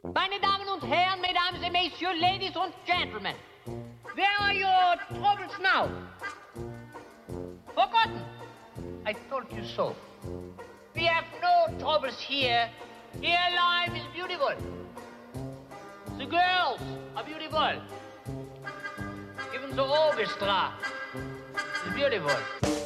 Meine Damen und Herren, Mesdames et Messieurs, Ladies and Gentlemen, where are your troubles now? Forgotten? I told you so. We have no troubles here. Here life is beautiful. The girls are beautiful. Even the orchestra is beautiful.